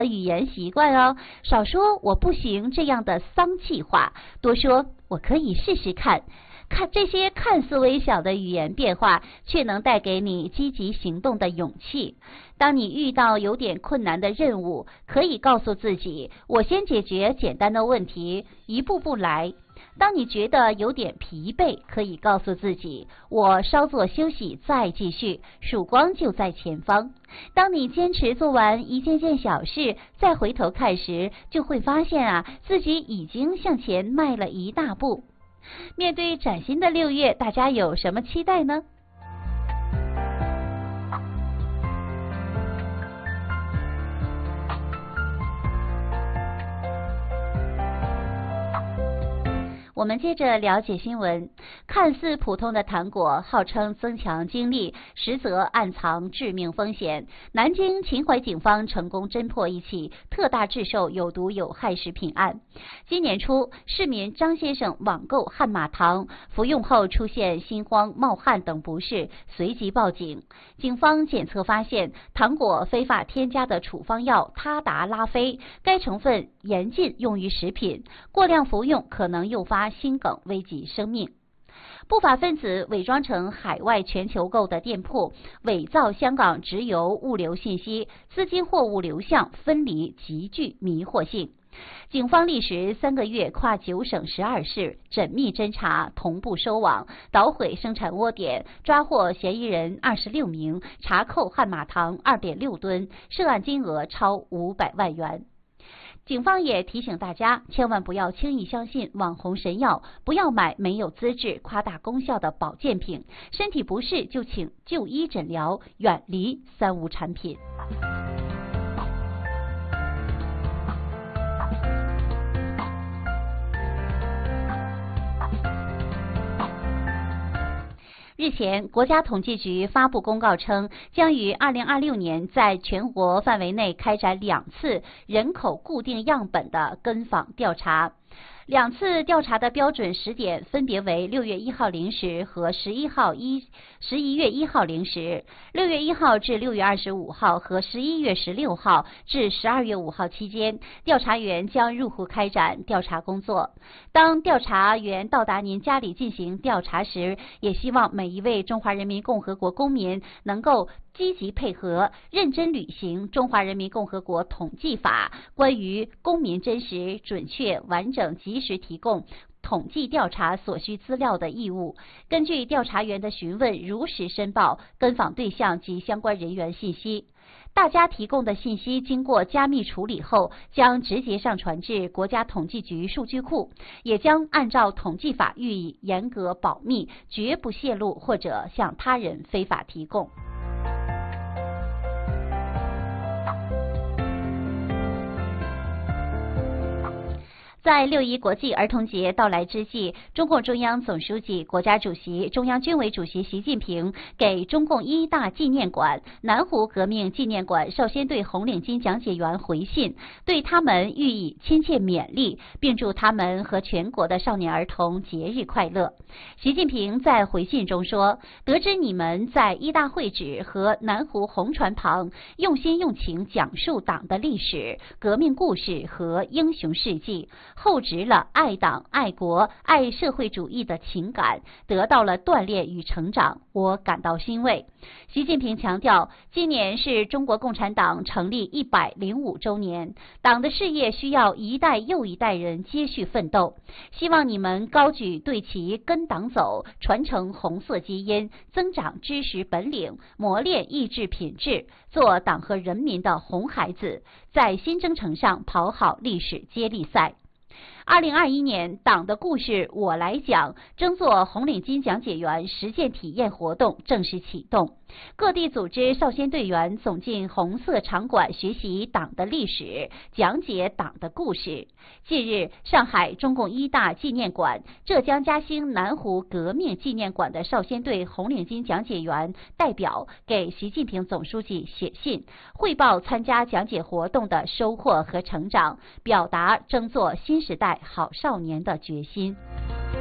语言习惯哦，少说我不行这样的丧气话，多说我可以试试看。这些看似微小的语言变化，却能带给你积极行动的勇气。当你遇到有点困难的任务，可以告诉自己，我先解决简单的问题，一步步来。当你觉得有点疲惫，可以告诉自己，我稍作休息再继续，曙光就在前方。当你坚持做完一件件小事，再回头看时，就会发现自己已经向前迈了一大步。面对崭新的6月，大家有什么期待呢？我们接着了解新闻。看似普通的糖果，号称增强精力，实则暗藏致命风险。南京秦淮警方成功侦破一起特大制售有毒有害食品案。今年初，市民张先生网购汉马糖，服用后出现心慌、冒汗等不适，随即报警。警方检测发现，糖果非法添加的处方药他达拉非，该成分严禁用于食品，过量服用可能诱发心梗，危及生命。不法分子伪装成海外全球购的店铺，伪造香港直邮物流信息，资金货物流向分离，极具迷惑性。警方历时3个月，跨9省12市缜密侦查，同步收网，捣毁生产窝点，抓获嫌疑人26名，查扣汉马糖2.6吨，涉案金额超500万元。警方也提醒大家，千万不要轻易相信网红神药，不要买没有资质、夸大功效的保健品，身体不适就请就医诊疗，远离三无产品。日前，国家统计局发布公告称，将于2026年在全国范围内开展2次人口固定样本的跟访调查。2次调查的标准时点分别为6月1号零时和11月1号零时，6月1号至6月25号和11月16号至12月5号期间，调查员将入户开展调查工作。当调查员到达您家里进行调查时，也希望每一位中华人民共和国公民能够积极配合，认真履行《中华人民共和国统计法》关于公民真实、准确、完整、及时提供统计调查所需资料的义务。根据调查员的询问，如实申报跟访对象及相关人员信息。大家提供的信息经过加密处理后，将直接上传至国家统计局数据库，也将按照统计法予以严格保密，绝不泄露或者向他人非法提供。在6·1国际儿童节到来之际，中共中央总书记、国家主席、中央军委主席习近平给中共一大纪念馆、南湖革命纪念馆少先队红领巾讲解员回信，对他们予以亲切勉励，并祝他们和全国的少年儿童节日快乐。习近平在回信中说，得知你们在一大会址和南湖红船旁用心用情讲述党的历史、革命故事和英雄事迹，厚植了爱党、爱国、爱社会主义的情感，得到了锻炼与成长，我感到欣慰。习近平强调，今年是中国共产党成立105周年，党的事业需要一代又一代人接续奋斗，希望你们高举队旗跟党走，传承红色基因，增长知识本领，磨练意志品质，做党和人民的红孩子，在新征程上跑好历史接力赛。2021年，党的故事我来讲争做红领巾讲解员实践体验活动正式启动，各地组织少先队员总进红色场馆学习党的历史，讲解党的故事。近日，上海中共一大纪念馆、浙江嘉兴南湖革命纪念馆的少先队红领巾讲解员代表给习近平总书记写信，汇报参加讲解活动的收获和成长，表达争做新时代好少年的决心。